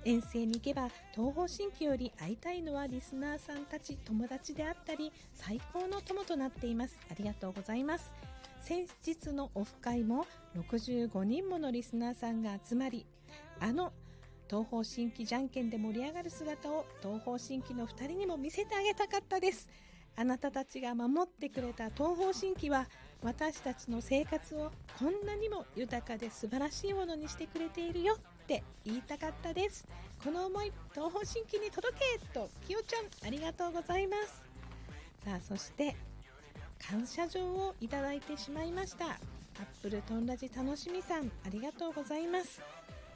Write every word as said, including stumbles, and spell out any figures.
遠征に行けば東方神起より会いたいのはリスナーさんたち、友達であったり最高の友となっています。ありがとうございます。先日のオフ会もろくじゅうごにんものリスナーさんが集まり、あの東方神起じゃんけんで盛り上がる姿を東方神起のふたりにも見せてあげたかったです。あなたたちが守ってくれた東方神起は私たちの生活をこんなにも豊かで素晴らしいものにしてくれているよって言いたかったです。この思い東方神起に届けときよちゃんありがとうございます。さあそして感謝状をいただいてしまいました。アップルトンラジ楽しみさんありがとうございます。